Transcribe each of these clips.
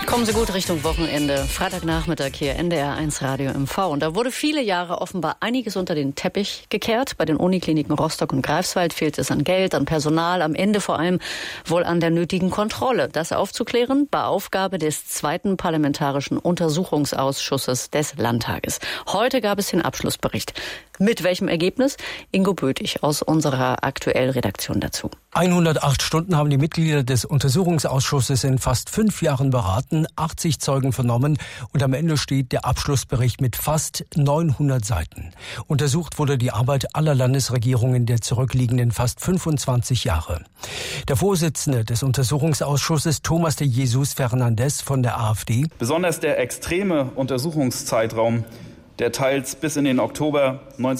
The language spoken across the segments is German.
Kommen Sie gut Richtung Wochenende. Freitagnachmittag hier, NDR1 Radio MV. Und da wurde viele Jahre offenbar einiges unter den Teppich gekehrt. Bei den Unikliniken Rostock und Greifswald fehlt es an Geld, an Personal, am Ende vor allem wohl an der nötigen Kontrolle. Das aufzuklären war Aufgabe des zweiten Parlamentarischen Untersuchungsausschusses des Landtages. Heute gab es den Abschlussbericht. Mit welchem Ergebnis? Ingo Böthig aus unserer Aktuell-Redaktion dazu. 108 Stunden haben die Mitglieder des Untersuchungsausschusses in fast 5 Jahren beraten, 80 Zeugen vernommen und am Ende steht der Abschlussbericht mit fast 900 Seiten. Untersucht wurde die Arbeit aller Landesregierungen der zurückliegenden fast 25 Jahre. Der Vorsitzende des Untersuchungsausschusses, Thomas de Jesus Fernandes von der AfD. Besonders der extreme Untersuchungszeitraum, der teils bis in den Oktober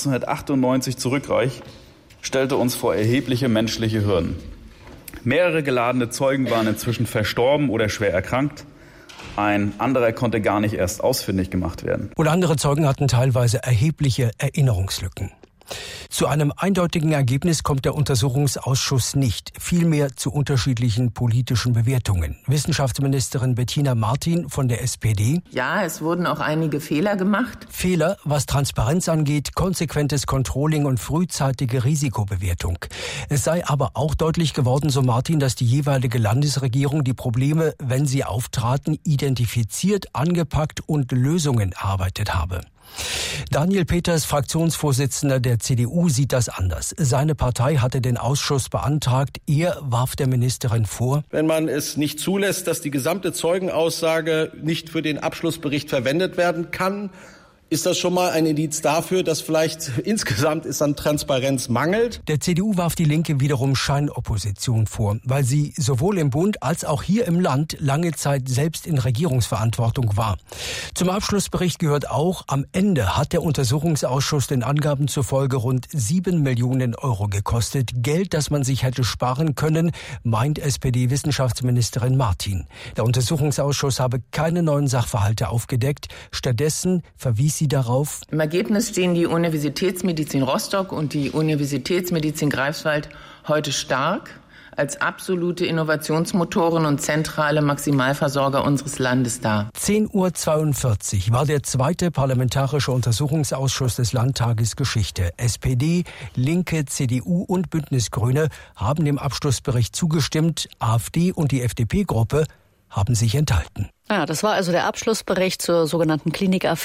1998 zurückreicht, stellte uns vor erhebliche menschliche Hürden. Mehrere geladene Zeugen waren inzwischen verstorben oder schwer erkrankt. Ein anderer konnte gar nicht erst ausfindig gemacht werden. Und andere Zeugen hatten teilweise erhebliche Erinnerungslücken. Zu einem eindeutigen Ergebnis kommt der Untersuchungsausschuss nicht, vielmehr zu unterschiedlichen politischen Bewertungen. Wissenschaftsministerin Bettina Martin von der SPD. Ja, es wurden auch einige Fehler gemacht. Fehler, was Transparenz angeht, konsequentes Controlling und frühzeitige Risikobewertung. Es sei aber auch deutlich geworden, so Martin, dass die jeweilige Landesregierung die Probleme, wenn sie auftraten, identifiziert, angepackt und Lösungen erarbeitet habe. Daniel Peters, Fraktionsvorsitzender der CDU, sieht das anders. Seine Partei hatte den Ausschuss beantragt. Er warf der Ministerin vor: Wenn man es nicht zulässt, dass die gesamte Zeugenaussage nicht für den Abschlussbericht verwendet werden kann, ist das schon mal ein Indiz dafür, dass vielleicht insgesamt es an Transparenz mangelt. Der CDU warf die Linke wiederum Scheinopposition vor, weil sie sowohl im Bund als auch hier im Land lange Zeit selbst in Regierungsverantwortung war. Zum Abschlussbericht gehört auch, am Ende hat der Untersuchungsausschuss den Angaben zufolge rund 7 Millionen Euro gekostet. Geld, das man sich hätte sparen können, meint SPD-Wissenschaftsministerin Martin. Der Untersuchungsausschuss habe keine neuen Sachverhalte aufgedeckt. Stattdessen verwies sie darauf: Im Ergebnis stehen die Universitätsmedizin Rostock und die Universitätsmedizin Greifswald heute stark als absolute Innovationsmotoren und zentrale Maximalversorger unseres Landes da. 10:42 Uhr war der zweite Parlamentarische Untersuchungsausschuss des Landtages Geschichte. SPD, Linke, CDU und Bündnisgrüne haben dem Abschlussbericht zugestimmt. AfD und die FDP-Gruppe haben sich enthalten. Ja, das war also der Abschlussbericht zur sogenannten Klinikaffäre